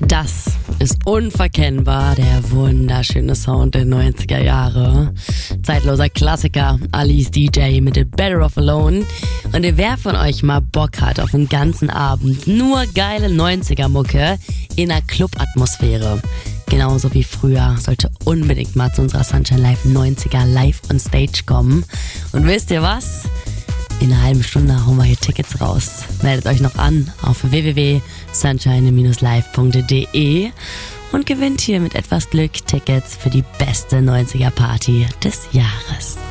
Das ist unverkennbar der wunderschöne Sound der 90er Jahre. Zeitloser Klassiker, Alice DJ mit The Better Off Alone. Und wer von euch mal Bock hat auf einen ganzen Abend nur geile 90er-Mucke in einer Club-Atmosphäre, genauso wie früher, sollte unbedingt mal zu unserer Sunshine Live 90er live on Stage kommen. Und wisst ihr was? In einer halben Stunde hauen wir hier Tickets raus. Meldet euch noch an auf www.sunshine-live.de und gewinnt hier mit etwas Glück Tickets für die beste 90er Party des Jahres.